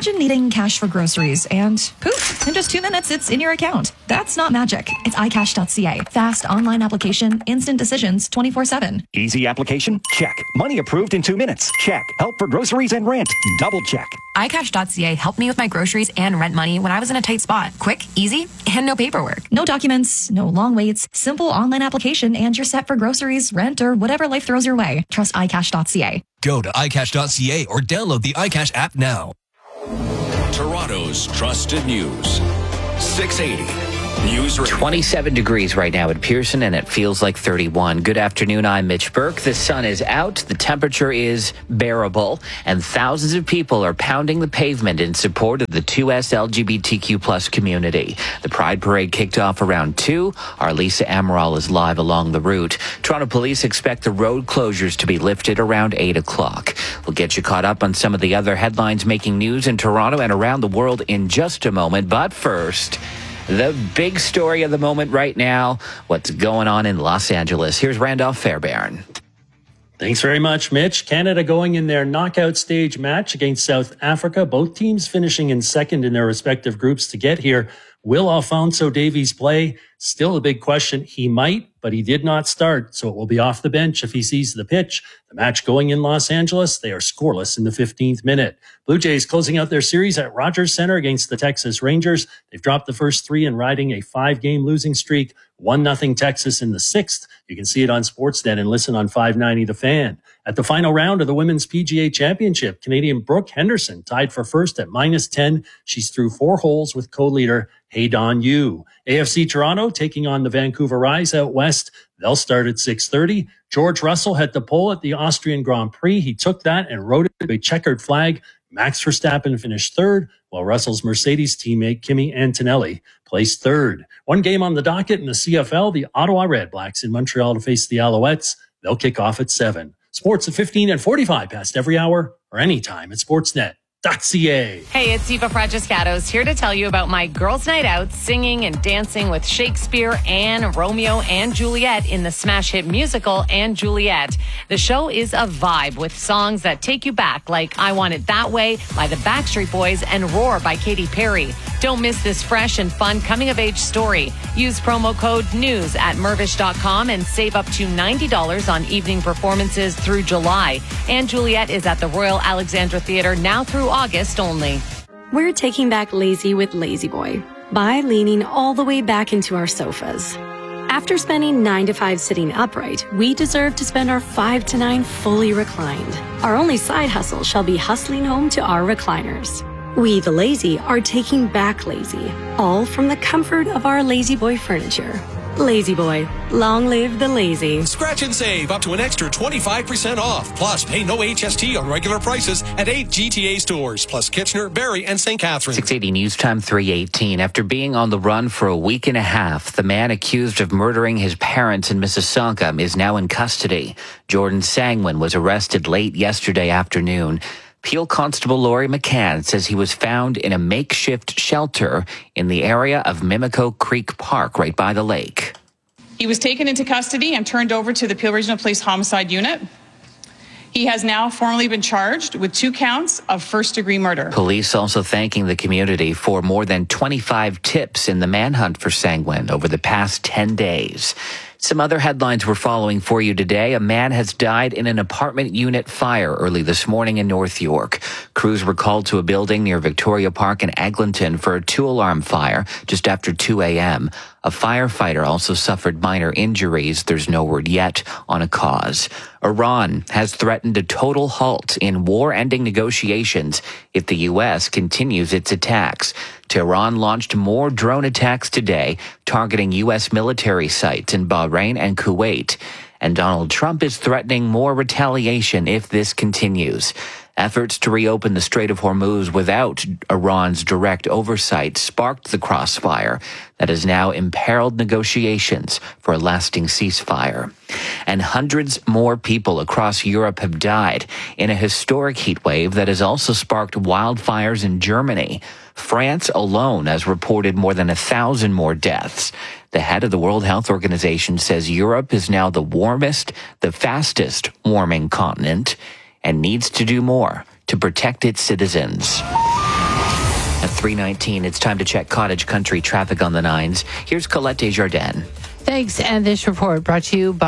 Imagine needing cash for groceries and poof, in just 2 minutes, it's in your account. That's not magic. It's iCash.ca. Fast online application, instant decisions, 24/7. Easy application? Check. Money approved in 2 minutes? Check. Help for groceries and rent? Double check. iCash.ca helped me with my groceries and rent money when I was in a tight spot. Quick, easy, and no paperwork. No documents, no long waits, simple online application, and you're set for groceries, rent, or whatever life throws your way. Trust iCash.ca. Go to iCash.ca or download the iCash app now. Toronto's trusted news. 680 News Radio. 27 degrees right now at Pearson, and it feels like 31. Good afternoon, I'm Mitch Burke. The sun is out, the temperature is bearable, and thousands of people are pounding the pavement in support of the 2S LGBTQ plus community. The Pride Parade kicked off around 2. Our Lisa Amaral is live along the route. Toronto police expect the road closures to be lifted around 8 o'clock. We'll get you caught up on some of the other headlines making news in Toronto and around the world in just a moment. But first, the big story of the moment right now, what's going on in Los Angeles. Here's Randolph Fairbairn. Thanks very much, Mitch. Canada going in their knockout stage match against South Africa, both teams finishing in second in their respective groups to get here. Will Alphonso Davies play? Still a big question. He might, but he did not start, so it will be off the bench if he sees the pitch. The match going in Los Angeles, they are scoreless in the 15th minute. Blue Jays closing out their series at Rogers Center against the Texas Rangers. They've dropped the first 3 and riding a 5-game losing streak. 1-0 Texas in the 6th. You can see it on Sportsnet and listen on 590 The Fan. At the final round of the Women's PGA Championship, Canadian Brooke Henderson tied for first at -10. She's through 4 holes with co-leader Haydon Yu. AFC Toronto taking on the Vancouver Rise out west. They'll start at 6:30. George Russell had the pole at the Austrian Grand Prix. He took that and rode it to a checkered flag. Max Verstappen finished third, while Russell's Mercedes teammate Kimi Antonelli placed third. One game on the docket in the CFL, the Ottawa Red Blacks in Montreal to face the Alouettes. They'll kick off at 7. Sports at 15 and 45 past every hour or anytime at Sportsnet.ca. Hey, it's Eva Francescatos here to tell you about my girls' night out singing and dancing with Shakespeare and Romeo and Juliet in the smash hit musical and Juliet. The show is a vibe with songs that take you back, like I Want It That Way by the Backstreet Boys and Roar by Katy Perry. Don't miss this fresh and fun coming-of-age story. Use promo code NEWS at Mirvish.com and save up to $90 on evening performances through July. And Juliet is at the Royal Alexandra Theatre now through August only. We're taking back lazy with Lazy Boy by leaning all the way back into our sofas. After spending 9 to 5 sitting upright, we deserve to spend our 5 to 9 fully reclined. Our only side hustle shall be hustling home to our recliners. We, the lazy, are taking back lazy, all from the comfort of our Lazy Boy furniture. Lazy Boy, long live the lazy. Scratch and save up to an extra 25% off. Plus, pay no HST on regular prices at 8 GTA stores, plus Kitchener, Barrie, and St. Catharines. 680 News Time 3:18. After being on the run for a week and a half, the man accused of murdering his parents in Mississauga is now in custody. Jordan Sangwin was arrested late yesterday afternoon. Peel Constable Laurie McCann says he was found in a makeshift shelter in the area of Mimico Creek Park, right by the lake. He was taken into custody and turned over to the Peel Regional Police Homicide Unit. He has now formally been charged with 2 counts of first-degree murder. Police also thanking the community for more than 25 tips in the manhunt for Sangwin over the past 10 days. Some other headlines we're following for you today. A man has died in an apartment unit fire early this morning in North York. Crews were called to a building near Victoria Park in Eglinton for a 2-alarm fire just after 2 a.m. A firefighter also suffered minor injuries. There's no word yet on a cause. Iran has threatened a total halt in war-ending negotiations if the U.S. continues its attacks. Tehran launched more drone attacks today, targeting U.S. military sites in Bahrain and Kuwait. And Donald Trump is threatening more retaliation if this continues. Efforts to reopen the Strait of Hormuz without Iran's direct oversight sparked the crossfire that has now imperiled negotiations for a lasting ceasefire. And hundreds more people across Europe have died in a historic heat wave that has also sparked wildfires in Germany. France alone has reported more than 1,000 more deaths. The head of the World Health Organization says Europe is now the warmest, the fastest warming continent, and needs to do more to protect its citizens. 3:19. It's time to check Cottage Country traffic on the 9s. Here's Colette Desjardins. Thanks. And this report brought to you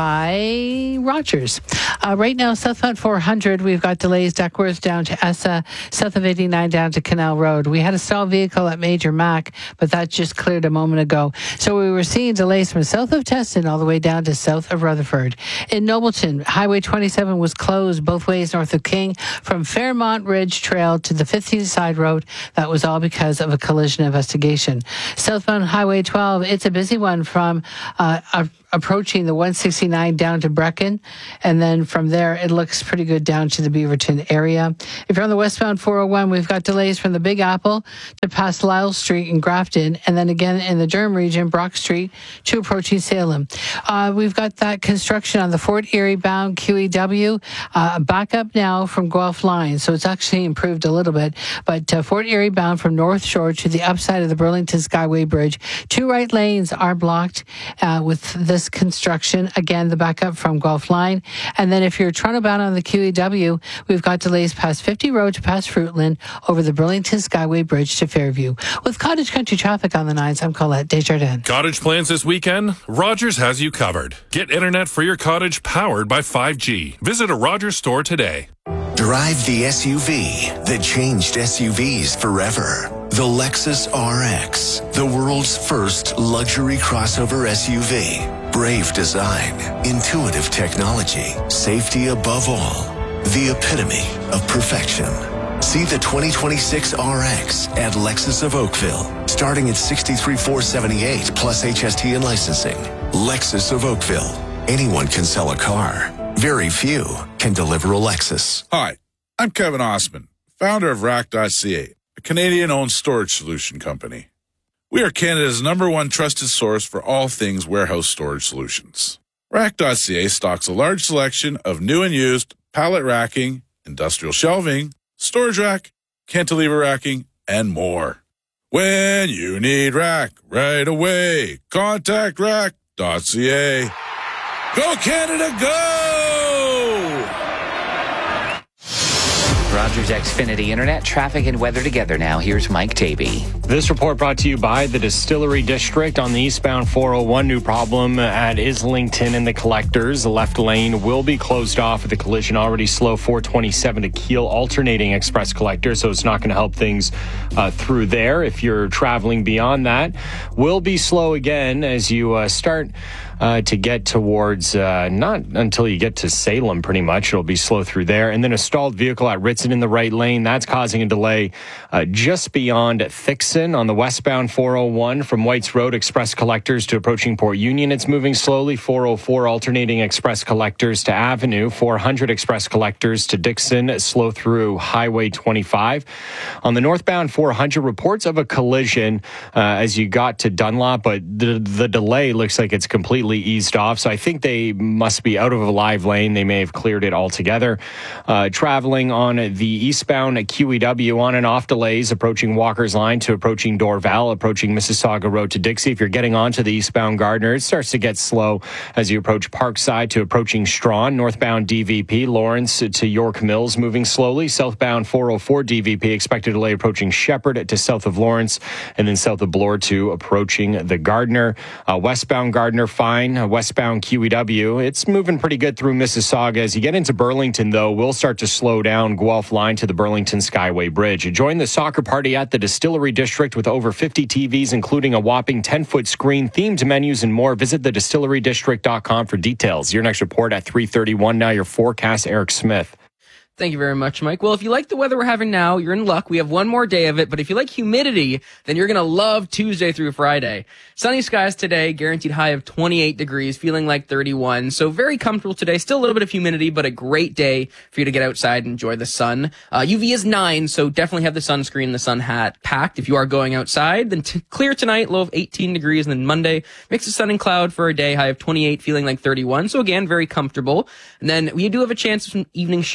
by Rogers. Right now, southbound 400, we've got delays Duckworth down to Essa, south of 89 down to Canal Road. We had a stalled vehicle at Major Mac, but that just cleared a moment ago. So we were seeing delays from south of Teston all the way down to south of Rutherford. In Nobleton, Highway 27 was closed both ways north of King from Fairmont Ridge Trail to the 15th Side Road. That was all because of a collision investigation. Southbound Highway 12, it's a busy one from approaching the 169 down to Brecken, and then from there it looks pretty good down to the Beaverton area. If you're on the westbound 401, we've got delays from the Big Apple to past Lyle Street in Grafton, and then again in the Durham region, Brock Street to approaching Salem. We've got that construction on the Fort Erie bound QEW back up now from Guelph line, so it's actually improved a little bit, but Fort Erie bound from North Shore to the upside of the Burlington Skyway Bridge, 2 right lanes are blocked with this construction. Again, the backup from Guelph line. And then if you're Toronto bound on the QEW, we've got delays past 50 Road to past Fruitland over the Burlington Skyway Bridge to Fairview. With Cottage Country traffic on the 9s, I'm Colette Desjardins. Cottage plans this weekend? Rogers has you covered. Get internet for your cottage powered by 5G. Visit a Rogers store today. Drive the SUV that changed SUVs forever. The Lexus RX, the world's first luxury crossover SUV. Brave design, intuitive technology, safety above all. The epitome of perfection. See the 2026 RX at Lexus of Oakville, starting at $63,478 plus HST and licensing. Lexus of Oakville. Anyone can sell a car. Very few can deliver a Lexus. Hi, I'm Kevin Osman, founder of Rack.ca, a Canadian-owned storage solution company. We are Canada's #1 trusted source for all things warehouse storage solutions. Rack.ca stocks a large selection of new and used pallet racking, industrial shelving, storage rack, cantilever racking, and more. When you need rack right away, contact Rack.ca. Go Canada, go! Rogers Xfinity Internet, traffic and weather together now. Here's Mike Tavey. This report brought to you by the Distillery District on the eastbound 401. New problem at Islington and the Collectors. The left lane will be closed off with the collision already slow. 427 to Kiel, alternating express collector, so it's not going to help things through there. If you're traveling beyond that, will be slow again as you start to get towards, not until you get to Salem, pretty much. It'll be slow through there. And then a stalled vehicle at Ritson in the right lane. That's causing a delay just beyond Thixon on the westbound 401 from Whites Road, express collectors to approaching Port Union. It's moving slowly. 404 alternating express collectors to Avenue. 400 express collectors to Dixon. Slow through Highway 25. On the northbound 400, reports of a collision as you got to Dunlop, but the delay looks like it's completely eased off, so I think they must be out of a live lane. They may have cleared it altogether. Traveling on the eastbound QEW, on and off delays approaching Walker's Line to approaching Dorval, approaching Mississauga Road to Dixie. If you're getting onto the eastbound Gardner, it starts to get slow as you approach Parkside to approaching Strawn. Northbound DVP, Lawrence to York Mills, moving slowly. Southbound 404 DVP, expected delay approaching Shepherd to south of Lawrence, and then south of Bloor to approaching the Gardner. Westbound Gardner, fine. Westbound QEW, it's moving pretty good through Mississauga. As you get into Burlington, though, we'll start to slow down Guelph line to the Burlington Skyway Bridge. Join the soccer party at the Distillery District with over 50 TVs, including a whopping 10-foot screen, themed menus, and more. Visit thedistillerydistrict.com for details. Your next report at 3:31. Now your forecast, Eric Smith. Thank you very much, Mike. Well, if you like the weather we're having now, you're in luck. We have one more day of it, but if you like humidity, then you're going to love Tuesday through Friday. Sunny skies today, guaranteed high of 28 degrees, feeling like 31. So very comfortable today. Still a little bit of humidity, but a great day for you to get outside and enjoy the sun. UV is 9, so definitely have the sunscreen and the sun hat packed if you are going outside. Then clear tonight, low of 18 degrees, and then Monday, mix of sun and cloud for a day, high of 28, feeling like 31. So again, very comfortable. And then we do have a chance of some evening showers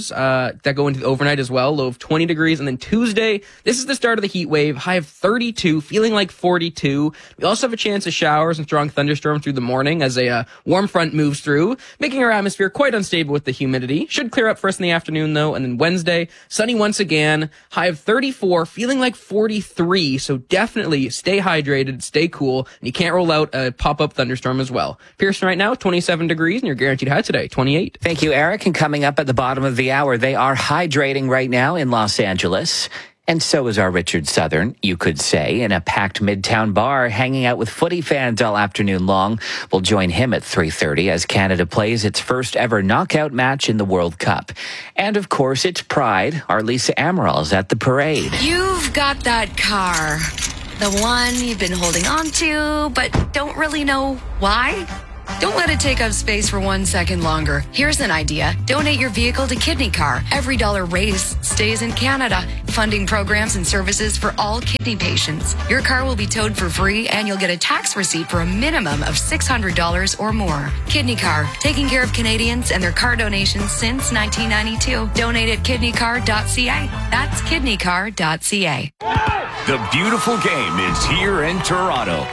showers that go into the overnight as well, low of 20 degrees. And then Tuesday, this is the start of the heat wave, high of 32, feeling like 42. We also have a chance of showers and strong thunderstorms through the morning as a warm front moves through, making our atmosphere quite unstable with the humidity. Should clear up first in the afternoon, though. And then Wednesday, sunny once again, high of 34, feeling like 43. So definitely stay hydrated, stay cool, and you can't roll out a pop-up thunderstorm as well. Pearson right now, 27 degrees, and your guaranteed high today, 28. Thank you, Eric. And coming up at the bottom of the hour, they are hydrating right now in Los Angeles. And so is our Richard Southern, you could say, in a packed Midtown bar, hanging out with footy fans all afternoon long. We'll join him at 3:30 as Canada plays its first ever knockout match in the World Cup. And of course, it's Pride. Our Lisa Amaral is at the parade. You've got that car. The one you've been holding on to, but don't really know why? Don't let it take up space for 1 second longer. Here's an idea. Donate your vehicle to Kidney Car. Every dollar raised stays in Canada, funding programs and services for all kidney patients. Your car will be towed for free, and you'll get a tax receipt for a minimum of $600 or more. Kidney Car, taking care of Canadians and their car donations since 1992. Donate at kidneycar.ca. That's kidneycar.ca. The beautiful game is here in Toronto.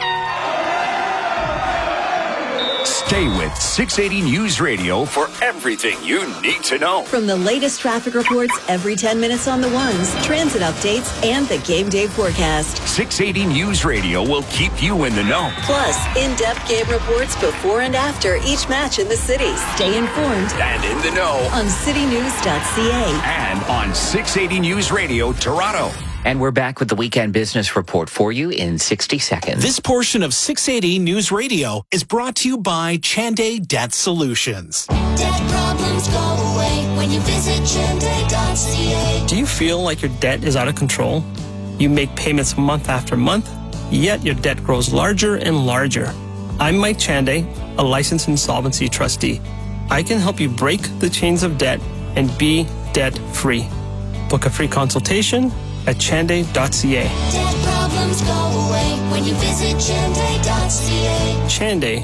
Stay with 680 News Radio for everything you need to know. From the latest traffic reports every 10 minutes on the ones, transit updates, and the game day forecast. 680 News Radio will keep you in the know. Plus, in-depth game reports before and after each match in the city. Stay informed and in the know on citynews.ca and on 680 News Radio Toronto. And we're back with the weekend business report for you in 60 seconds. This portion of 680 News Radio is brought to you by Chanday Debt Solutions. Debt problems go away when you visit Chanday.ca. Do you feel like your debt is out of control? You make payments month after month, yet your debt grows larger and larger. I'm Mike Chanday, a licensed insolvency trustee. I can help you break the chains of debt and be debt-free. Book a free consultation at chanday.ca. Debt problems go away when you visit Chanday.ca. Chanday,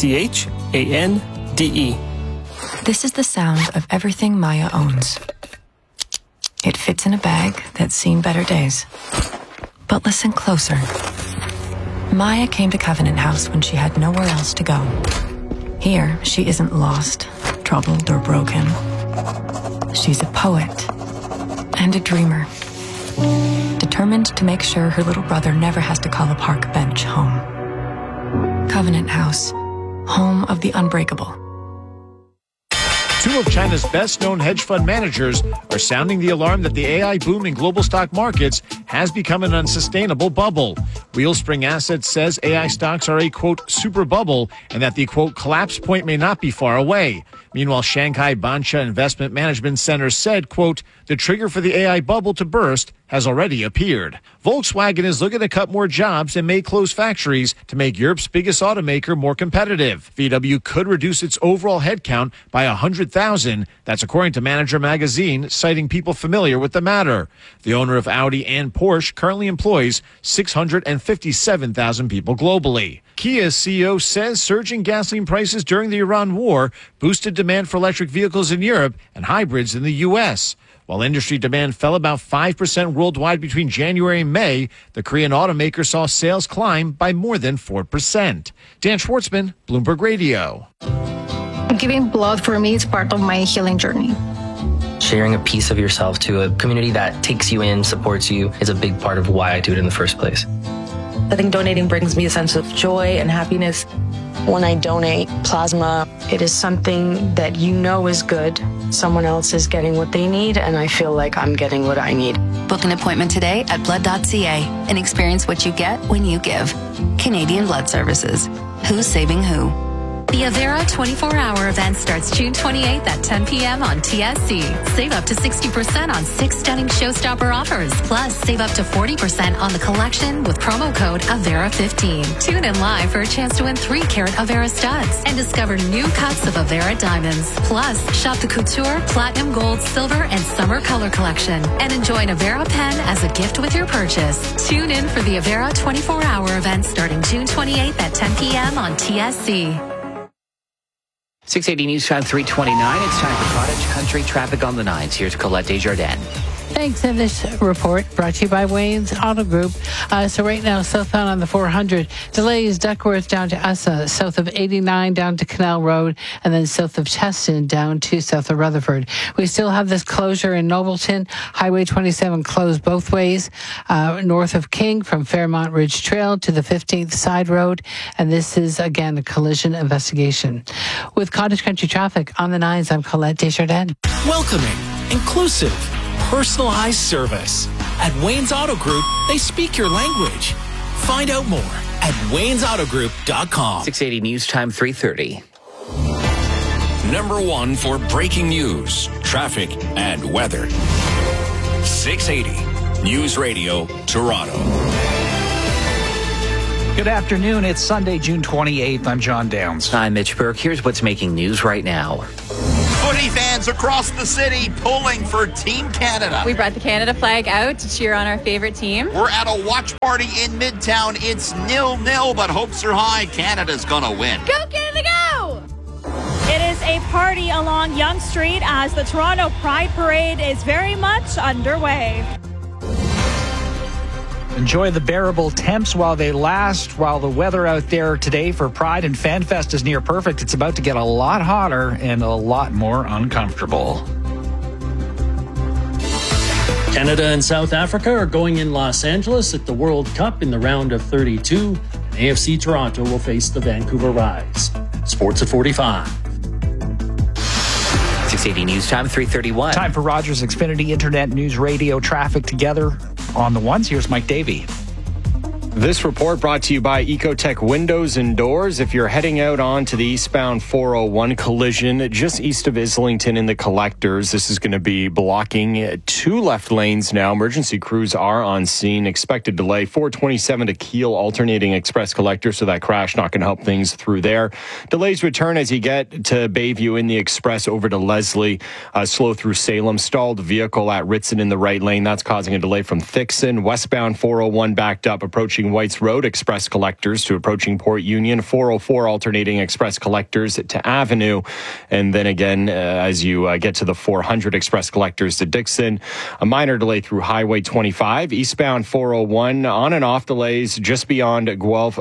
C-H-A-N-D-E. This is the sound of everything Maya owns. It fits in a bag that's seen better days. But listen closer. Maya came to Covenant House when she had nowhere else to go. Here, she isn't lost, troubled, or broken. She's a poet and a dreamer, determined to make sure her little brother never has to call a park bench home. Covenant House, home of the unbreakable. Two of China's best-known hedge fund managers are sounding the alarm that the AI boom in global stock markets has become an unsustainable bubble. Wellspring Assets says AI stocks are a, quote, super bubble, and that the, quote, collapse point may not be far away. Meanwhile, Shanghai Bansha Investment Management Center said, quote, the trigger for the AI bubble to burst has already appeared. Volkswagen is looking to cut more jobs and may close factories to make Europe's biggest automaker more competitive. VW could reduce its overall headcount by 100,000. That's according to Manager Magazine, citing people familiar with the matter. The owner of Audi and Porsche currently employs 657,000 people globally. Kia's CEO says surging gasoline prices during the Iran war boosted demand for electric vehicles in Europe and hybrids in the U.S. While industry demand fell about 5% worldwide between January and May, the Korean automaker saw sales climb by more than 4%. Dan Schwartzman, Bloomberg Radio. Giving blood for me is part of my healing journey. Sharing a piece of yourself to a community that takes you in, supports you, is a big part of why I do it in the first place. I think donating brings me a sense of joy and happiness. When I donate plasma, it is something that you know is good. Someone else is getting what they need, and I feel like I'm getting what I need. Book an appointment today at blood.ca and experience what you get when you give. Canadian Blood Services. Who's saving who? The Avera 24-hour event starts June 28th at 10 p.m. on TSC. Save up to 60% on 6 stunning showstopper offers. Plus, save up to 40% on the collection with promo code Avera15. Tune in live for a chance to win 3-carat Avera studs and discover new cuts of Avera diamonds. Plus, shop the Couture, Platinum Gold, Silver, and Summer Color collection and enjoy an Avera pen as a gift with your purchase. Tune in for the Avera 24-hour event starting June 28th at 10 p.m. on TSC. 680 News Time 329. It's time for Cottage Country Traffic on the 9s. Here's Colette Desjardins. Thanks. And this report brought to you by Wayne's Auto Group. So right now, southbound on the 400, delays Duckworth down to Essa, south of 89 down to Canal Road, and then south of Cheston down to south of Rutherford. We still have this closure in Nobleton. Highway 27 closed both ways, north of King from Fairmont Ridge Trail to the 15th Side Road. And this is, again, a collision investigation. With Cottage Country Traffic on the 9s, I'm Colette Desjardins. Welcoming, inclusive, personalized service. At Wayne's Auto Group, they speak your language. Find out more at waynesautogroup.com. 680 News Time 330. Number 1 for breaking news, traffic, and weather. 680 News Radio, Toronto. Good afternoon. It's Sunday, June 28th. I'm John Downs. I'm Mitch Burke. Here's what's making news right now. Footy fans across the city pulling for Team Canada. We brought the Canada flag out to cheer on our favorite team. We're at a watch party in Midtown. It's 0-0, but hopes are high. Canada's gonna win. Go Canada, go! It is a party along Yonge Street as the Toronto Pride Parade is very much underway. Enjoy the bearable temps while they last, while the weather out there today for Pride and FanFest is near perfect. It's about to get a lot hotter and a lot more uncomfortable. Canada and South Africa are going in Los Angeles at the World Cup in the round of 32. AFC Toronto will face the Vancouver Rise. Sports at 45. 680 News Time 331. Time for Rogers Xfinity Internet News Radio traffic together. On the ones, here's Mike Davey. This report brought to you by Ecotech Windows and Doors. If you're heading out onto the eastbound 401 collision just east of Islington in the Collectors, this is going to be blocking 2 left lanes now. Emergency crews are on scene. Expected delay 427 to Keele alternating express collector, so that crash not going to help things through there. Delays return as you get to Bayview in the express over to Leslie. Slow through Salem. Stalled vehicle at Ritson in the right lane. That's causing a delay from Thixon. Westbound 401 backed up approaching Whites Road, express collectors to approaching Port Union, 404 alternating express collectors to Avenue, and then again as you get to the 400 express collectors to Dixon. A minor delay through Highway 25, eastbound 401 on and off delays just beyond Guelph,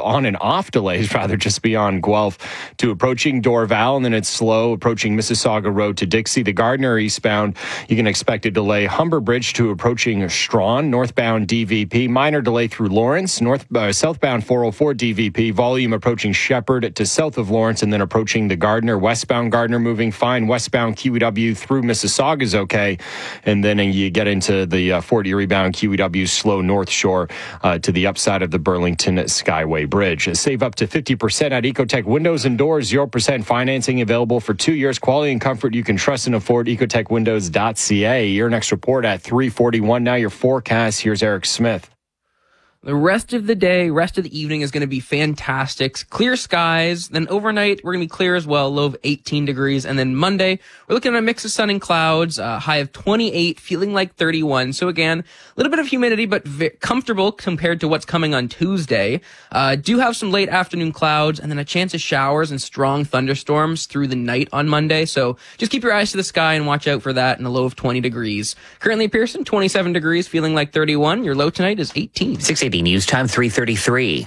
just beyond Guelph to approaching Dorval, and then it's slow approaching Mississauga Road to Dixie. The Gardner eastbound, you can expect a delay Humber Bridge to approaching Strawn, northbound DVP, minor delay through Lawrence, southbound 404 DVP, volume approaching Shepherd to south of Lawrence and then approaching the Gardner. Westbound Gardner moving fine. Westbound QEW through Mississauga is okay. And then you get into the Fort Erie bound QEW slow North Shore to the upside of the Burlington Skyway Bridge. Save up to 50% at Ecotech Windows and Doors. 0% financing available for 2 years. Quality and comfort you can trust and afford. EcotechWindows.ca. Your next report at 3:41. Now your forecast. Here's Eric Smith. The rest of the day, rest of the evening is going to be fantastic. Clear skies. Then overnight, we're going to be clear as well, low of 18 degrees. And then Monday, we're looking at a mix of sun and clouds, high of 28, feeling like 31. So again, a little bit of humidity, but comfortable compared to what's coming on Tuesday. Do have some late afternoon clouds and then a chance of showers and strong thunderstorms through the night on Monday. So just keep your eyes to the sky and watch out for that in a low of 20 degrees. Currently Pearson, 27 degrees, feeling like 31. Your low tonight is 18. 680 News Time 333.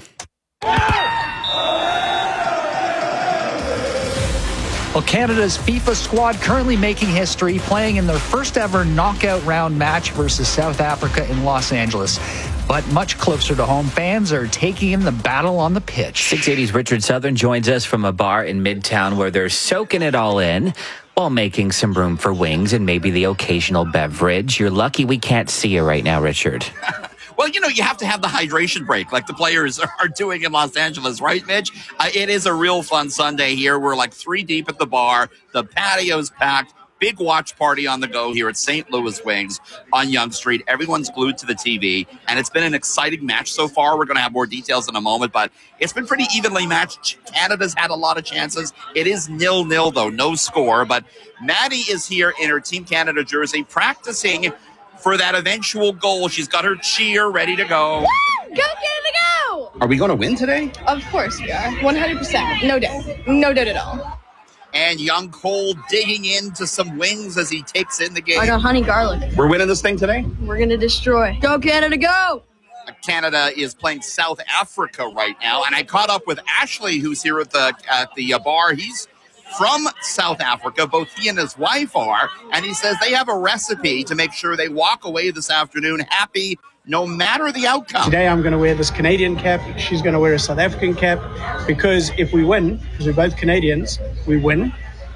Well, Canada's FIFA squad currently making history, playing in their first ever knockout round match versus South Africa in Los Angeles. But much closer to home, fans are taking in the battle on the pitch. 680's Richard Southern joins us from a bar in Midtown where they're soaking it all in while making some room for wings and maybe the occasional beverage. You're lucky we can't see you right now, Richard. Well, you know, you have to have the hydration break like the players are doing in Los Angeles, right, Mitch? It is a real fun Sunday here. We're like 3 deep at the bar. The patio's packed. Big watch party on the go here at St. Louis Wings on Yonge Street. Everyone's glued to the TV, and it's been an exciting match so far. We're going to have more details in a moment, but it's been pretty evenly matched. Canada's had a lot of chances. It is 0-0, though, no score, but Maddie is here in her Team Canada jersey practicing for that eventual goal. She's got her cheer ready to go. Woo! Go Canada, go! Are we going to win today? Of course we are. 100%. No doubt. No doubt at all. And young Cole digging into some wings as he takes in the game. I got honey garlic. We're winning this thing today? We're going to destroy. Go, Canada, go! Canada is playing South Africa right now, and I caught up with Ashley, who's here at the bar. He's from South Africa. Both he and his wife are, and he says they have a recipe to make sure they walk away this afternoon happy no matter the outcome. Today I'm going to wear this Canadian cap. She's going to wear a South African cap, because if we win, because we're both Canadians, we win.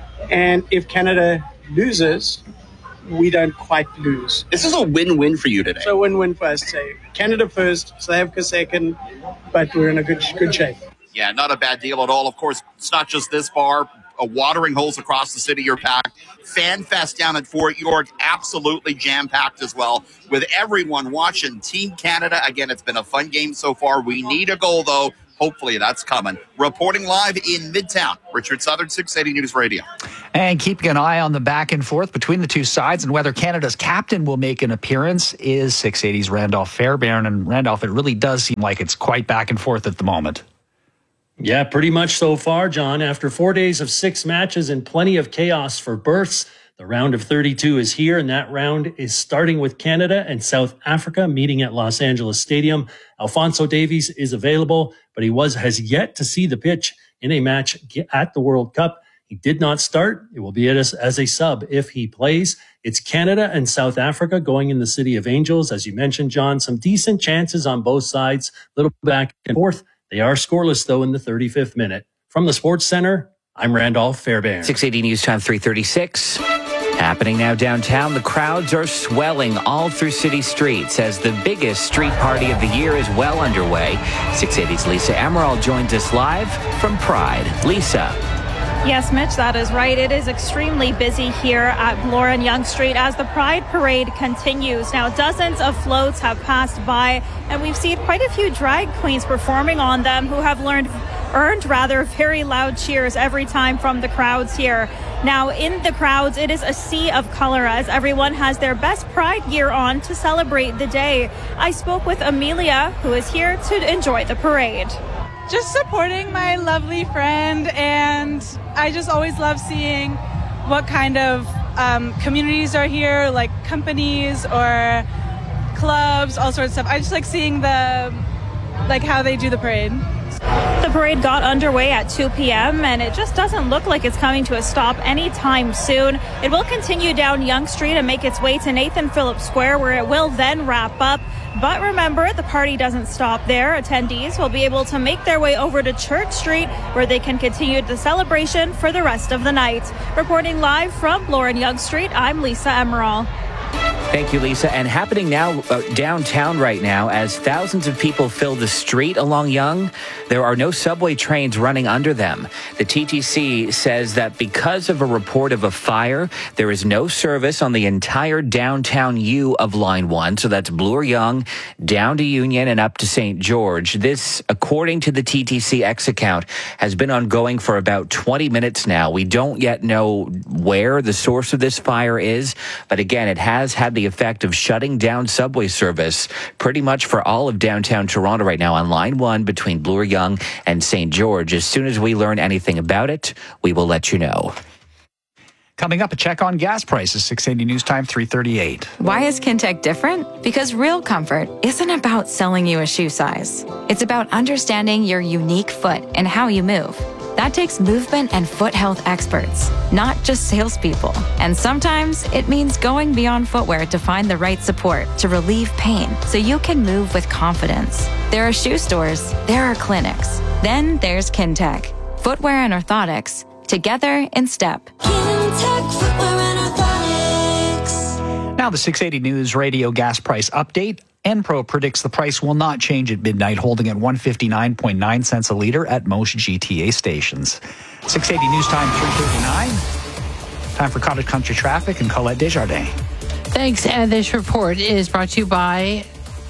And if Canada loses, we don't quite lose. This is a win-win for you today. So win-win for us. So Canada first, South Africa second, but we're in a good shape. Yeah, not a bad deal at all. Of course, it's not just this bar. Watering holes across the city are packed. Fan Fest down at Fort York, absolutely jam-packed as well, with everyone watching Team Canada. Again, it's been a fun game so far. We need a goal, though. Hopefully that's coming. Reporting live in Midtown, Richard Southern, 680 News Radio. And keeping an eye on the back and forth between the two sides and whether Canada's captain will make an appearance is 680's Randolph Fairbairn. And Randolph, it really does seem like it's quite back and forth at the moment. Yeah, pretty much so far, John. After 4 days of 6 matches and plenty of chaos for berths, the round of 32 is here, and that round is starting with Canada and South Africa meeting at Los Angeles Stadium. Alphonso Davies is available, but he has yet to see the pitch in a match at the World Cup. He did not start. It will be as a sub if he plays. It's Canada and South Africa going in the City of Angels. As you mentioned, John, some decent chances on both sides, a little back and forth. They are scoreless, though, in the 35th minute. From the Sports Center, I'm Randolph Fairbairn. 680 News Time, 3:36. Happening now downtown, the crowds are swelling all through city streets as the biggest street party of the year is well underway. 680's Lisa Emerald joins us live from Pride. Lisa. Yes, Mitch, that is right. It is extremely busy here at Bloor and Yonge Street as the Pride Parade continues. Now, dozens of floats have passed by, and we've seen quite a few drag queens performing on them who have earned very loud cheers every time from the crowds here. Now, in the crowds, it is a sea of color as everyone has their best Pride gear on to celebrate the day. I spoke with Amelia, who is here to enjoy the parade. Just supporting my lovely friend, and I just always love seeing what kind of communities are here, like companies or clubs, all sorts of stuff. I just like seeing how they do the parade. The parade got underway at 2 p.m. and it just doesn't look like it's coming to a stop anytime soon. It will continue down Yonge Street and make its way to Nathan Phillips Square, where it will then wrap up. But remember, the party doesn't stop there. Attendees will be able to make their way over to Church Street, where they can continue the celebration for the rest of the night. Reporting live from Bloor and Yonge Street, I'm Lisa Emerald. Thank you, Lisa. And happening now downtown right now as thousands of people fill the street along Yonge, there are no subway trains running under them. The TTC says that because of a report of a fire, there is no service on the entire downtown U of Line 1. So that's Bloor Yonge down to Union and up to St. George. This, according to the TTC X account, has been ongoing for about 20 minutes now. We don't yet know where the source of this fire is, but again, it has had the effect of shutting down subway service pretty much for all of downtown Toronto right now on Line 1 between Bloor Yonge and St. George. As soon as we learn anything about it, we will let you know. Coming up, a check on gas prices, 680 News Time, 3:38. Why is Kintec different? Because real comfort isn't about selling you a shoe size. It's about understanding your unique foot and how you move. That takes movement and foot health experts, not just salespeople. And sometimes it means going beyond footwear to find the right support to relieve pain so you can move with confidence. There are shoe stores, there are clinics. Then there's Kintec. Footwear and orthotics, together in step. Kintec Footwear and Orthotics. Now the 680 News Radio gas price update. Enpro predicts the price will not change at midnight, holding at 159.9 cents a liter at most GTA stations. 680 News Time, 3:39. Time for Cottage Country Traffic and Colette Desjardins. Thanks, and this report is brought to you by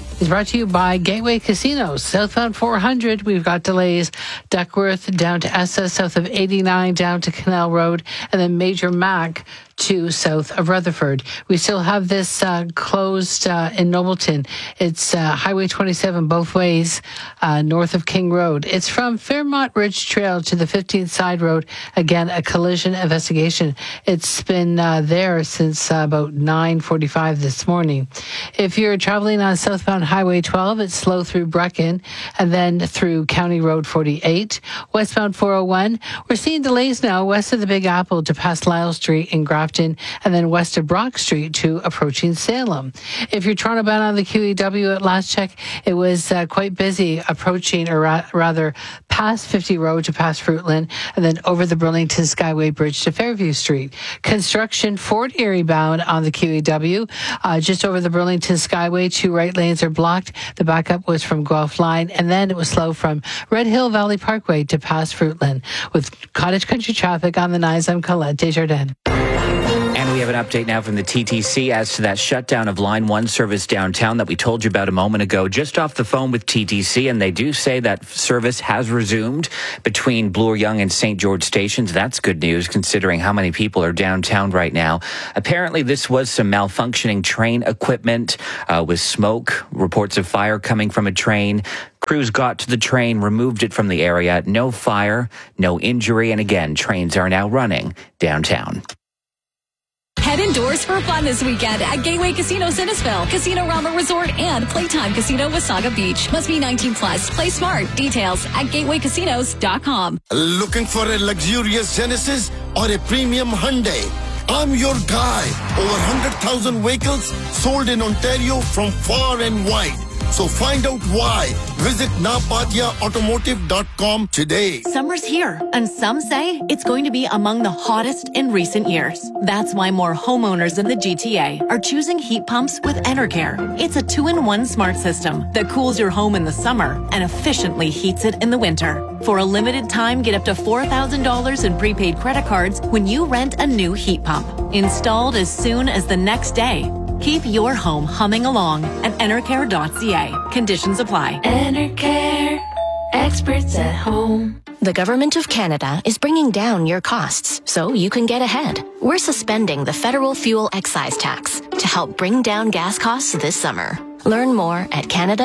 Gateway Casinos. Southbound 400, we've got delays. Duckworth down to Essa, south of 89 down to Canal Road, and then Major Mac to south of Rutherford. We still have this closed in Nobleton. It's Highway 27 both ways north of King Road. It's from Fairmont Ridge Trail to the 15th Side Road. Again, a collision investigation. It's been there since about 9:45 this morning. If you're traveling on southbound Highway 12, it's slow through Brecken and then through County Road 48. Westbound 401, we're seeing delays now west of the Big Apple to past Lyle Street in Grafton and then west of Brock Street to approaching Salem. If you're Toronto bound on the QEW at last check, it was quite busy approaching, or rather past 50 Road to past Fruitland and then over the Burlington Skyway Bridge to Fairview Street. Construction Fort Erie bound on the QEW, just over the Burlington Skyway, 2 right lanes are blocked. The backup was from Guelph Line, and then it was slow from Red Hill Valley Parkway to past Fruitland. With Cottage Country traffic on the 9s, I'm Colette Desjardins. And we have an update now from the TTC as to that shutdown of Line 1 service downtown that we told you about a moment ago. Just off the phone with TTC, and they do say that service has resumed between Bloor-Yonge and St. George stations. That's good news considering how many people are downtown right now. Apparently, this was some malfunctioning train equipment with smoke, reports of fire coming from a train. Crews got to the train, removed it from the area. No fire, no injury, and again, trains are now running downtown. Head indoors for fun this weekend at Gateway Casino Sinnesville, Casino Rama Resort, and Playtime Casino Wasaga Beach. Must be 18 plus. Play smart. Details at gatewaycasinos.com. Looking for a luxurious Genesis or a premium Hyundai? I'm your guy. Over 100,000 vehicles sold in Ontario from far and wide. So find out why. Visit napadiaautomotive.com today. Summer's here, and some say it's going to be among the hottest in recent years. That's why more homeowners in the GTA are choosing heat pumps with Enercare. It's a 2-in-1 smart system that cools your home in the summer and efficiently heats it in the winter. For a limited time, get up to $4,000 in prepaid credit cards when you rent a new heat pump. Installed as soon as the next day. Keep your home humming along at Enercare.ca. Conditions apply. Enercare, experts at home. The Government of Canada is bringing down your costs so you can get ahead. We're suspending the federal fuel excise tax to help bring down gas costs this summer. Learn more at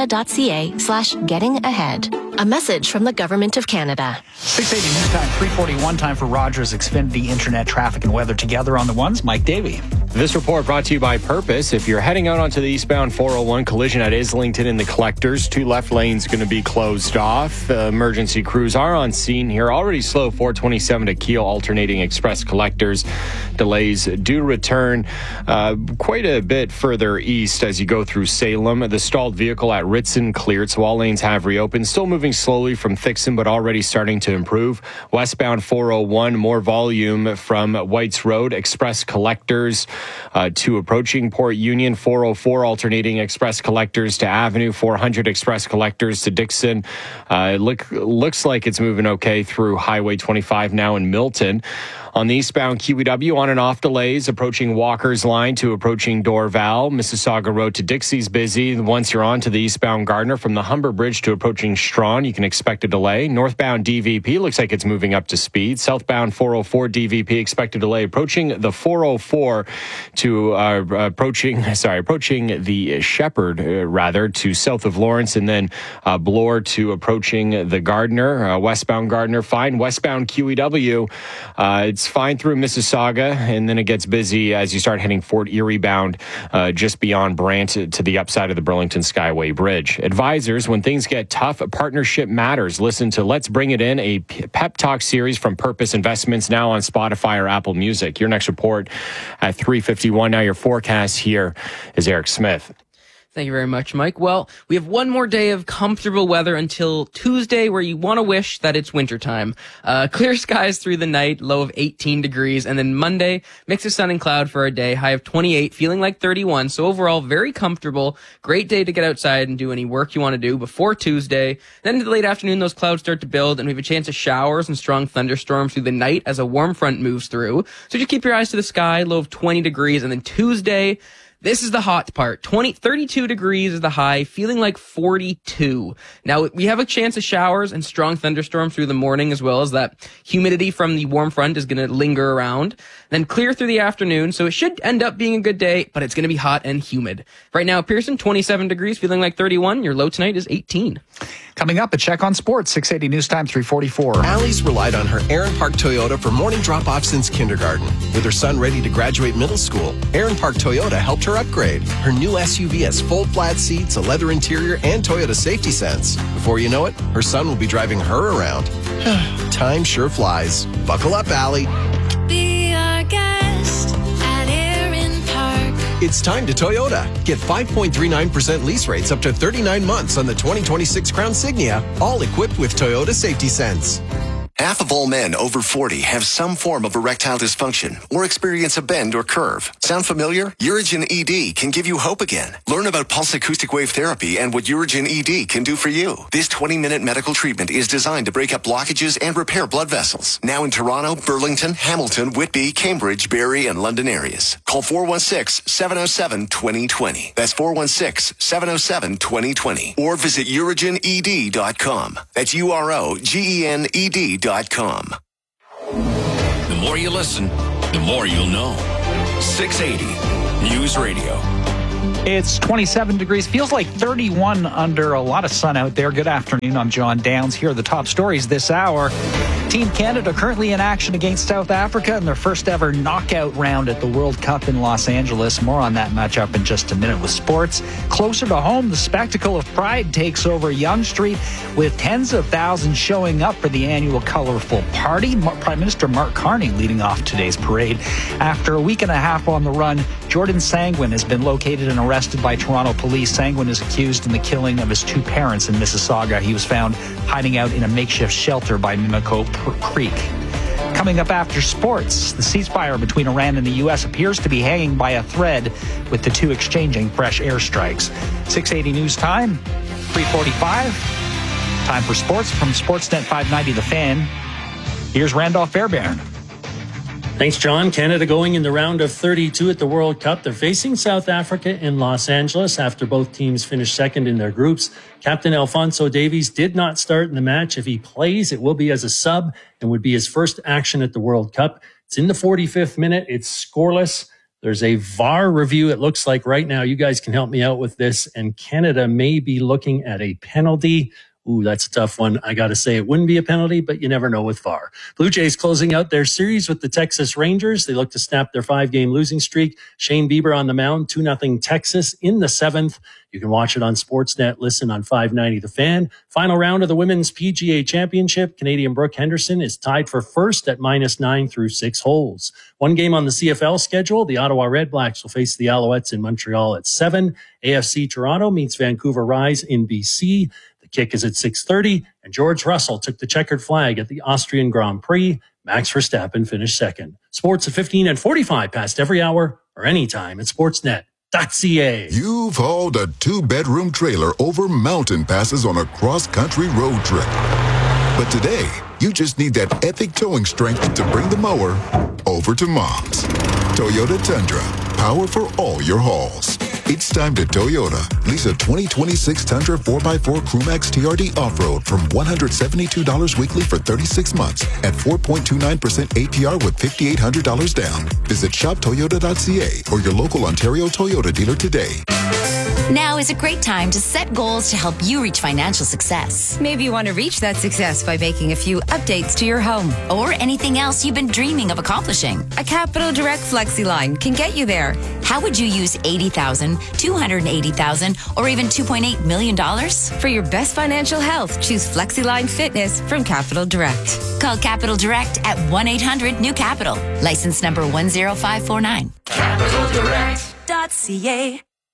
canada.ca/getting ahead. A message from the Government of Canada. 6:80 news time, 3:41 time for Rogers Xfinity Internet traffic and weather together on the ones. Mike Davey. This report brought to you by Purpose. If you're heading out onto the eastbound 401 collision at Islington in the Collectors, 2 left lanes going to be closed off. Emergency crews are on scene here. Already slow 427 to Keele alternating express Collectors. Delays do return quite a bit further east as you go through Salem. The stalled vehicle at Ritson cleared, so all lanes have reopened. Still moving slowly from Thixon, but already starting to improve. Westbound 401, more volume from Whites Road, express Collectors to approaching Port Union. 404 alternating express Collectors to Avenue. 400 express Collectors to Dixon. Looks like it's moving okay through Highway 25 now in Milton. On the eastbound QEW, on and off delays, approaching Walker's Line to approaching Dorval. Mississauga Road to Dixie's busy. Once you're on to the eastbound Gardner, from the Humber Bridge to approaching Strawn, you can expect a delay. Northbound DVP looks like it's moving up to speed. Southbound 404 DVP, expect a delay. Approaching the 404 to approaching the Shepherd, to south of Lawrence, and then Bloor to approaching the Gardner. Westbound Gardner, fine. Westbound QEW, it's fine through Mississauga, and then it gets busy as you start heading Fort Erie bound just beyond Brant to the upside of the Burlington Skyway Bridge. Advisors, when things get tough, partnership matters. Listen to Let's Bring It In, a pep talk series from Purpose Investments, now on Spotify or Apple Music. Your next report at 3:51. Now your forecast here is Eric Smith. Thank you very much, Mike. Well, we have one more day of comfortable weather until Tuesday, where you want to wish that it's wintertime. Clear skies through the night, low of 18 degrees. And then Monday, mix of sun and cloud for a day, high of 28, feeling like 31. So overall, very comfortable. Great day to get outside and do any work you want to do before Tuesday. Then in the late afternoon, those clouds start to build, and we have a chance of showers and strong thunderstorms through the night as a warm front moves through. So just keep your eyes to the sky, low of 20 degrees. And then Tuesday, This is the hot part. 32 degrees is the high, feeling like 42. Now, we have a chance of showers and strong thunderstorms through the morning, as well as that humidity from the warm front is going to linger around. Then clear through the afternoon, so it should end up being a good day, but it's going to be hot and humid. Right now, Pearson, 27 degrees, feeling like 31. Your low tonight is 18. Coming up, a check on sports, 680 News Time, 344. Allie's relied on her Aaron Park Toyota for morning drop-off since kindergarten. With her son ready to graduate middle school, Aaron Park Toyota helped her upgrade. Her new SUV has full flat seats, a leather interior, and Toyota Safety Sense. Before you know it, her son will be driving her around. Time sure flies. Buckle up, Allie. Be our guest at Aaron Park. It's time to Toyota. Get 5.39% lease rates up to 39 months on the 2026 Crown Signia, all equipped with Toyota Safety Sense. Half of all men over 40 have some form of erectile dysfunction or experience a bend or curve. Sound familiar? Urigen ED can give you hope again. Learn about pulse acoustic wave therapy and what Urigen ED can do for you. This 20-minute medical treatment is designed to break up blockages and repair blood vessels. Now in Toronto, Burlington, Hamilton, Whitby, Cambridge, Barrie, and London areas. Call 416-707-2020. That's 416-707-2020. Or visit urigened.com. That's UROGENED.com. The more you listen, the more you'll know. 680 News Radio. It's 27 degrees, feels like 31 under a lot of sun out there. Good afternoon, I'm John Downs. Here are the top stories this hour. Team Canada currently in action against South Africa in their first ever knockout round at the World Cup in Los Angeles. More on that matchup in just a minute with sports. Closer to home, the spectacle of Pride takes over Yonge Street with tens of thousands showing up for the annual colorful party. Prime Minister Mark Carney leading off today's parade. After a week and a half on the run, Jordan Sangwin has been located and arrested by Toronto police. Sangwin is accused in the killing of his two parents in Mississauga. He was found hiding out in a makeshift shelter by Mimico Creek. Coming up after sports, the ceasefire between Iran and the U.S. appears to be hanging by a thread, with the two exchanging fresh airstrikes. 680 News Time, 345. Time for sports from Sportsnet 590 The Fan. Here's Randolph Fairbairn. Thanks, John. Canada going in the round of 32 at the World Cup. They're facing South Africa in Los Angeles after both teams finished second in their groups. Captain Alphonso Davies did not start in the match. If he plays, it will be as a sub and would be his first action at the World Cup. It's in the 45th minute. It's scoreless. There's a VAR review, it looks like right now. You guys can help me out with this. And Canada may be looking at a penalty. Ooh, that's a tough one. I got to say it wouldn't be a penalty, but you never know with VAR. Blue Jays closing out their series with the Texas Rangers. They look to snap their 5-game losing streak. Shane Bieber on the mound, 2-0 Texas in the 7th. You can watch it on Sportsnet, listen on 590 The Fan. Final round of the Women's PGA Championship. Canadian Brooke Henderson is tied for first at -9 through 6 holes. One game on the CFL schedule. The Ottawa Red Blacks will face the Alouettes in Montreal at 7. AFC Toronto meets Vancouver Rise in BC. Kick is at 6:30, and George Russell took the checkered flag at the Austrian Grand Prix. Max Verstappen finished second. Sports at 15 and 45 past every hour or anytime at sportsnet.ca. You've hauled a 2-bedroom trailer over mountain passes on a cross-country road trip. But today, you just need that epic towing strength to bring the mower over to Mom's. Toyota Tundra, power for all your hauls. It's time to Toyota. Lease a 2026 Tundra 4x4 Crewmax TRD Off-Road from $172 weekly for 36 months at 4.29% APR with $5,800 down. Visit shoptoyota.ca or your local Ontario Toyota dealer today. Now is a great time to set goals to help you reach financial success. Maybe you want to reach that success by making a few updates to your home. Or anything else you've been dreaming of accomplishing. A Capital Direct FlexiLine can get you there. How would you use $80,000, $280,000, or even $2.8 million? For your best financial health, choose FlexiLine Fitness from Capital Direct. Call Capital Direct at 1-800-NEW-CAPITAL. License number 10549. CapitalDirect.ca.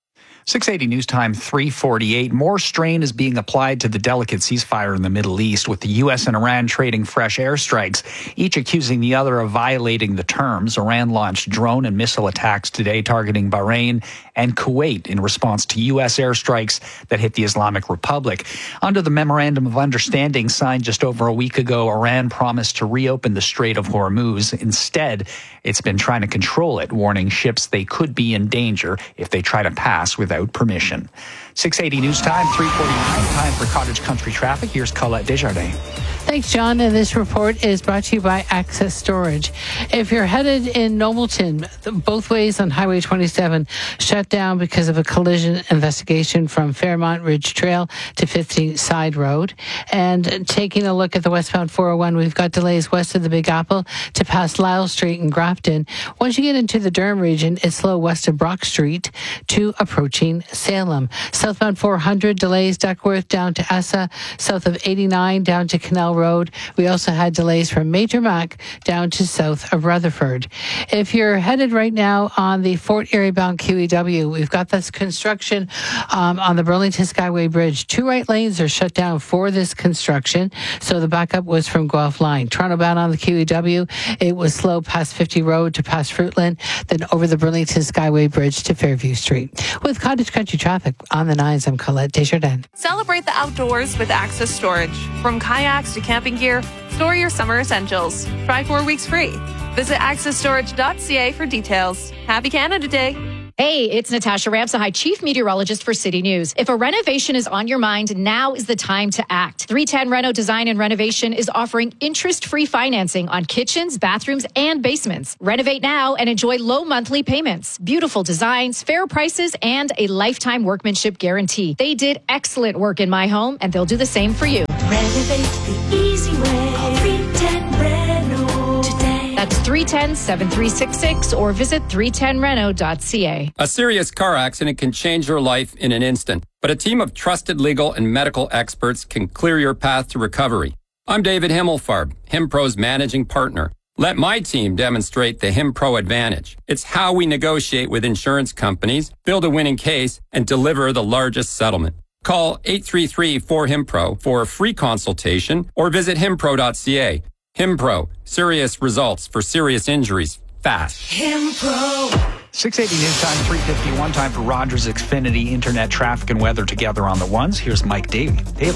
680 News Time, 3:48. More strain is being applied to the delicate ceasefire in the Middle East, with the U.S. and Iran trading fresh airstrikes, each accusing the other of violating the terms. Iran launched drone and missile attacks today targeting Bahrain and Kuwait in response to U.S. airstrikes that hit the Islamic Republic. Under the Memorandum of Understanding signed just over a week ago, Iran promised to reopen the Strait of Hormuz. Instead, it's been trying to control it, warning ships they could be in danger if they try to pass without permission. 680 News Time, 3:49. Time for Cottage Country traffic. Here's Colette Desjardins. Thanks, John. And this report is brought to you by Access Storage. If you're headed in Nobleton, both ways on Highway 27 shut down because of a collision investigation from Fairmont Ridge Trail to 50 Side Road. And taking a look at the westbound 401, we've got delays west of the Big Apple to past Lyle Street in Grafton. Once you get into the Durham region, it's slow west of Brock Street to approaching Salem. Southbound 400 delays Duckworth down to Essa, south of 89 down to Canal Road. We also had delays from Major Mac down to south of Rutherford. If you're headed right now on the Fort Erie bound QEW, we've got this construction on the Burlington Skyway Bridge. 2 right lanes are shut down for this construction, so the backup was from Guelph Line. Toronto bound on the QEW, it was slow past 50 Road to past Fruitland, then over the Burlington Skyway Bridge to Fairview Street. With Cottage Country traffic on the 9s, I'm Colette Desjardins. Celebrate the outdoors with Access Storage. From kayaks to camping gear, store your summer essentials. Try 4 weeks free. Visit accessstorage.ca for details. Happy Canada Day. Hey, it's Natasha Ramsahai, Chief Meteorologist for City News. If a renovation is on your mind, now is the time to act. 310 Reno Design and Renovation is offering interest-free financing on kitchens, bathrooms, and basements. Renovate now and enjoy low monthly payments, beautiful designs, fair prices, and a lifetime workmanship guarantee. They did excellent work in my home, and they'll do the same for you. Renovate the easy way. Call 310 Reno today. That's 310-7366 or visit 310reno.ca. A serious car accident can change your life in an instant, but a team of trusted legal and medical experts can clear your path to recovery. I'm David Himmelfarb, HimPro's managing partner. Let my team demonstrate the HimPro advantage. It's how we negotiate with insurance companies, build a winning case, and deliver the largest settlement. Call 833-4HIMPRO for a free consultation or visit himpro.ca. HimPro, serious results for serious injuries, fast. HimPro. 680 News Time, 3:51. Time for Rogers Xfinity Internet traffic and weather together on the ones. Here's Mike Davey.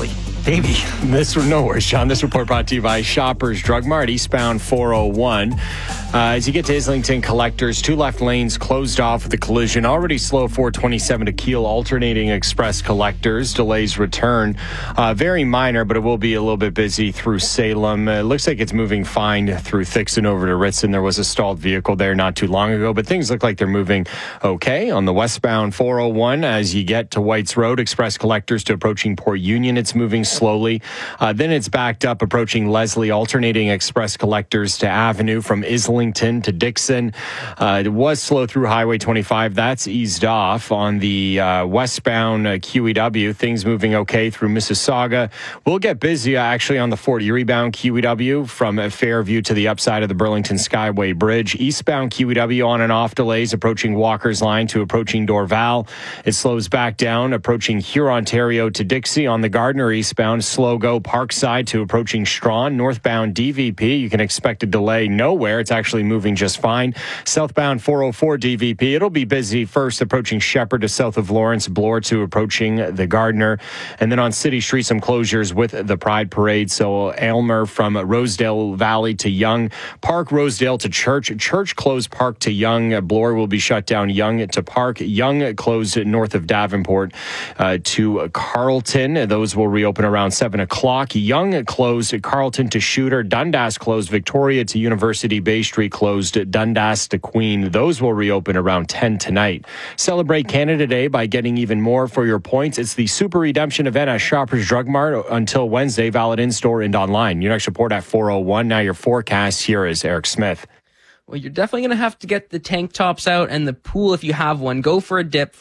No worries, John. This report brought to you by Shoppers Drug Mart, eastbound 401. As you get to Islington Collectors, 2 left lanes closed off with the collision. Already slow 427 to Kiel, alternating express Collectors. Delays return. Very minor, but it will be a little bit busy through Salem. It looks like it's moving fine through Thixton over to Ritson. There was a stalled vehicle there not too long ago, but things look like they're moving okay. On the westbound 401, as you get to Whites Road, express Collectors to approaching Port Union, it's moving slowly. Then it's backed up approaching Leslie, alternating express Collectors to Avenue from Islington to Dixon. It was slow through Highway 25. That's eased off. On the westbound QEW, things moving okay through Mississauga. We'll get busy actually on the Fort Erie bound QEW from Fairview to the upside of the Burlington Skyway Bridge. Eastbound QEW on and off delays approaching Walker's Line to approaching Dorval. It slows back down approaching Hurontario to Dixie. On the Gardner eastbound, slow go Parkside to approaching Strawn. Northbound DVP, you can expect a delay nowhere. It's actually moving just fine. Southbound 404 DVP, it'll be busy first approaching Shepherd to south of Lawrence, Bloor to approaching the Gardner. And then on City Street, some closures with the Pride Parade. So Aylmer from Rosedale Valley to Young, Park Rosedale to Church, Church closed Park to Young, Bloor will be shut down Young to Park, Young closed north of Davenport to Carlton. Those will reopen around 7 o'clock. Young closed Carlton to Shooter, Dundas closed Victoria to University, Bay Street closed Dundas to Queen. Those will reopen around 10 tonight. Celebrate Canada Day by getting even more for your points. It's the Super Redemption event at Shoppers Drug Mart until Wednesday, valid in-store and online. Your next report at 4:01. Now your forecast, here is Eric Smith. Well, you're definitely going to have to get the tank tops out and the pool if you have one. Go for a dip for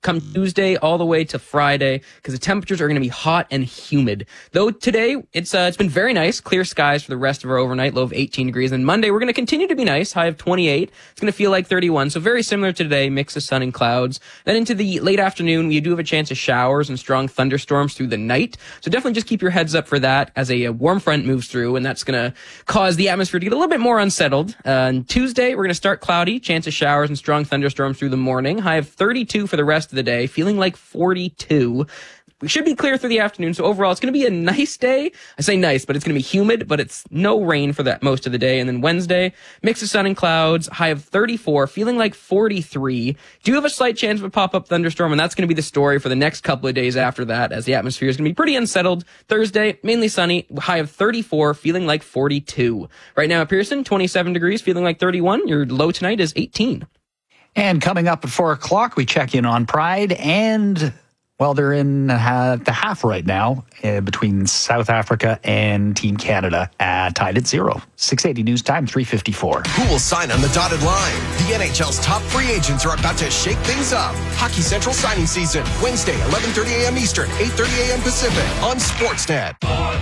come Tuesday all the way to Friday because the temperatures are going to be hot and humid. Though today, it's been very nice, clear skies for the rest of our overnight, low of 18 degrees. And Monday, we're going to continue to be nice, high of 28. It's going to feel like 31, so very similar to today, mix of sun and clouds. Then into the late afternoon, we do have a chance of showers and strong thunderstorms through the night. So definitely just keep your heads up for that as a warm front moves through, and that's going to cause the atmosphere to get a little bit more unsettled. On Tuesday, we're going to start cloudy, chance of showers and strong thunderstorms through the morning, high of 32 for the rest of the day, feeling like 42. We should be clear through the afternoon, so overall it's going to be a nice day. I say nice, but it's going to be humid, but it's no rain for that most of the day. And then Wednesday, mix of sun and clouds, high of 34, feeling like 43. Do have a slight chance of a pop-up thunderstorm, and that's going to be the story for the next couple of days after that, as the atmosphere is going to be pretty unsettled. Thursday, mainly sunny, high of 34, feeling like 42. Right now at Pearson, 27 degrees, feeling like 31. Your low tonight is 18. And coming up at 4 o'clock, we check in on Pride and... well, they're in the half right now between South Africa and Team Canada, tied at 0. 680 News Time, 3:54. Who will sign on the dotted line? The NHL's top free agents are about to shake things up. Hockey Central signing season, Wednesday, 11:30 a.m. Eastern, 8:30 a.m. Pacific on Sportsnet.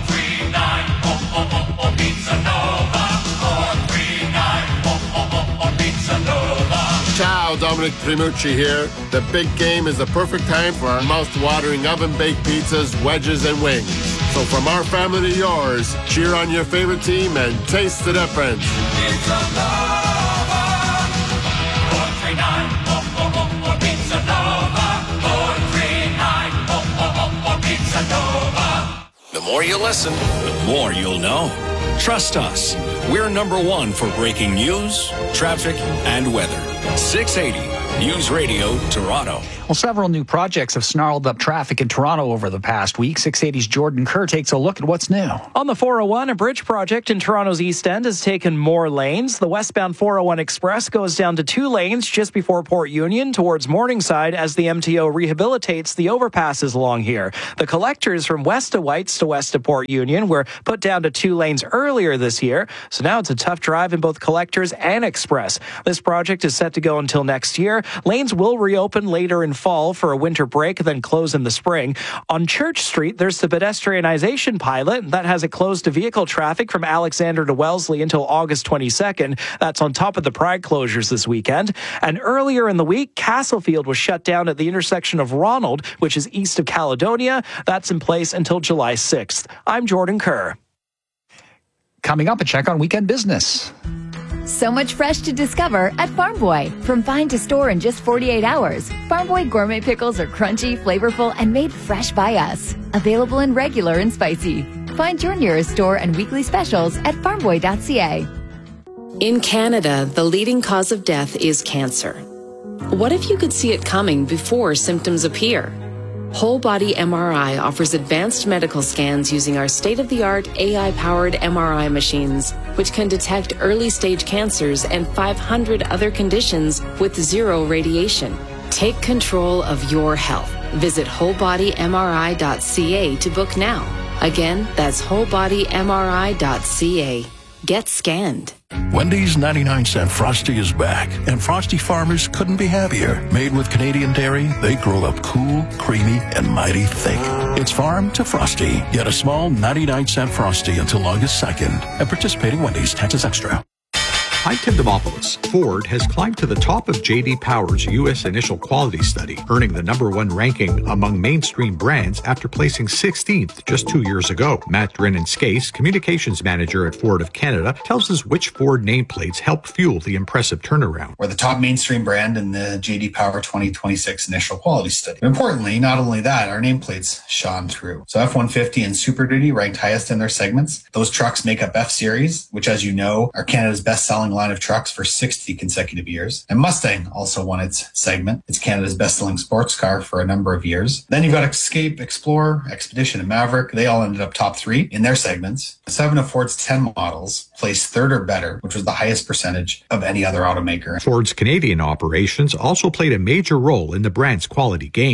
439 Pizza Nova. 439 Pizza Nova. Ciao, Dominic Primucci here. The big game is the perfect time for our mouth-watering oven-baked pizzas, wedges, and wings. So from our family to yours, cheer on your favorite team and taste the difference. Pizza Nova. 439 Pizza Nova. 439 Pizza Nova. The more you listen, the more you'll know. Trust us. We're #1 for breaking news, traffic, and weather. 680 News Radio, Toronto. Well, several new projects have snarled up traffic in Toronto over the past week. 680's Jordan Kerr takes a look at what's new. On the 401, a bridge project in Toronto's East End has taken more lanes. The westbound 401 Express goes down to 2 lanes just before Port Union towards Morningside as the MTO rehabilitates the overpasses along here. The collectors from west of Whites to west of Port Union were put down to 2 lanes earlier this year, so now it's a tough drive in both collectors and Express. This project is set to go until next year. Lanes will reopen later in fall for a winter break, then close in the spring. On Church Street, there's the pedestrianization pilot that has it closed to vehicle traffic from Alexander to Wellesley until August 22nd. That's on top of the Pride closures this weekend. And earlier in the week, Castlefield was shut down at the intersection of Ronald, which is east of Caledonia. That's in place until July 6th. I'm Jordan Kerr. Coming up, a check on weekend business. So much fresh to discover at Farm Boy. From find to store in just 48 hours, Farm Boy gourmet pickles are crunchy, flavorful, and made fresh by us. Available in regular and spicy. Find your nearest store and weekly specials at farmboy.ca. In Canada, the leading cause of death is cancer. What if you could see it coming before symptoms appear? Whole Body MRI offers advanced medical scans using our state-of-the-art AI-powered MRI machines, which can detect early-stage cancers and 500 other conditions with 0 radiation. Take control of your health. Visit wholebodymri.ca to book now. Again, that's wholebodymri.ca. Get scanned. Wendy's 99-cent Frosty is back, and Frosty farmers couldn't be happier. Made with Canadian dairy, they grow up cool, creamy, and mighty thick. It's farm to Frosty. Get a small 99-cent Frosty until August 2nd. At participating Wendy's, taxes extra. Hi, Tim Demopoulos. Ford has climbed to the top of J.D. Power's U.S. Initial Quality Study, earning the #1 ranking among mainstream brands after placing 16th just 2 years ago. Matt Drennan-Skase, communications manager at Ford of Canada, tells us which Ford nameplates helped fuel the impressive turnaround. We're the top mainstream brand in the J.D. Power 2026 Initial Quality Study. Importantly, not only that, our nameplates shone through. So F-150 and Super Duty ranked highest in their segments. Those trucks make up F-Series, which, as you know, are Canada's best-selling line of trucks for 60 consecutive years. And Mustang also won its segment. It's Canada's best-selling sports car for a number of years. Then you've got Escape, Explorer, Expedition, and Maverick. They all ended up top 3 in their segments. 7 of Ford's 10 models placed 3rd or better, which was the highest percentage of any other automaker. Ford's Canadian operations also played a major role in the brand's quality gains.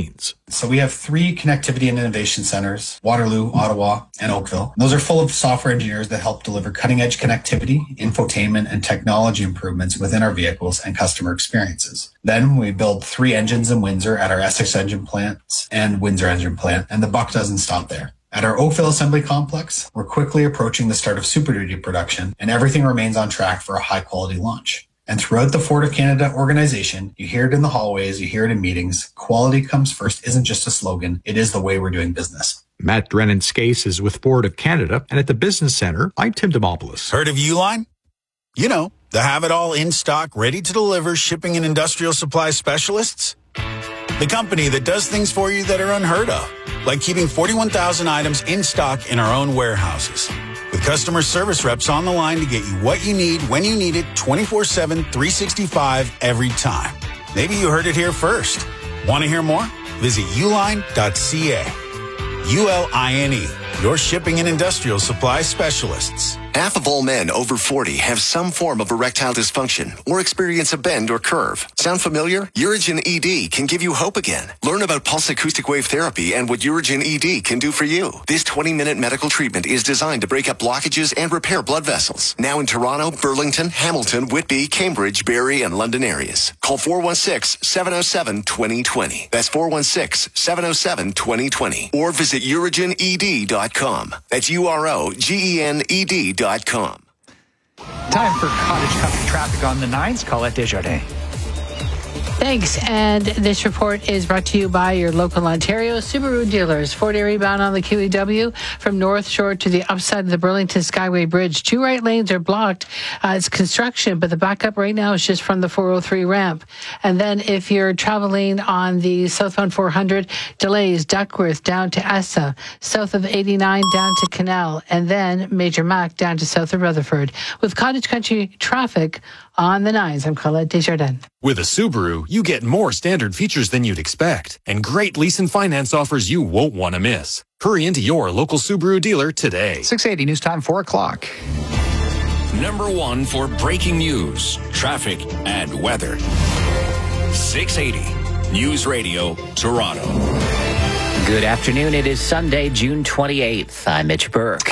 So we have 3 connectivity and innovation centers, Waterloo, Ottawa, and Oakville. Those are full of software engineers that help deliver cutting-edge connectivity, infotainment, and technology improvements within our vehicles and customer experiences. Then we build 3 engines in Windsor at our Essex engine plants and Windsor engine plant, and the buck doesn't stop there. At our Oakville Assembly Complex, we're quickly approaching the start of Super Duty production, and everything remains on track for a high-quality launch. And throughout the Ford of Canada organization, you hear it in the hallways, you hear it in meetings. Quality comes first isn't just a slogan, it is the way we're doing business. Matt Drennan-Skase is with Ford of Canada, and at the Business Center, I'm Tim Demopoulos. Heard of Uline? You know, the have-it-all in-stock, ready-to-deliver shipping and industrial supply specialists? The company that does things for you that are unheard of, like keeping 41,000 items in stock in our own warehouses. With customer service reps on the line to get you what you need when you need it 24/7, 365 every time. Maybe you heard it here first. Want to hear more? Visit uline.ca. ULINE, your shipping and industrial supply specialists. Half of all men over 40 have some form of erectile dysfunction or experience a bend or curve. Sound familiar? Urigen ED can give you hope again. Learn about pulse acoustic wave therapy and what Urigen ED can do for you. This 20-minute medical treatment is designed to break up blockages and repair blood vessels. Now in Toronto, Burlington, Hamilton, Whitby, Cambridge, Barrie, and London areas. Call 416-707-2020. That's 416-707-2020. Or visit urigened.com. That's UROGENED.com. Time for Cottage Country traffic on the 9s. Colette Desjardins. Thanks. And this report is brought to you by your local Ontario Subaru dealers. Ford Erie bound on the QEW from North Shore to the upside of the Burlington Skyway Bridge. 2 right lanes are blocked. It's construction, but the backup right now is just from the 403 ramp. And then if you're traveling on the southbound 400, delays Duckworth down to Essa, south of 89 down to Canal, and then Major Mac down to south of Rutherford. With Cottage Country traffic on the 9s, I'm Colette Desjardins. With a Subaru, you get more standard features than you'd expect and great lease and finance offers you won't want to miss. Hurry into your local Subaru dealer today. 680 news time, 4 o'clock. Number 1 for breaking news, traffic, and weather. 680 News Radio, Toronto. Good afternoon. It is Sunday, June 28th. I'm Mitch Burke.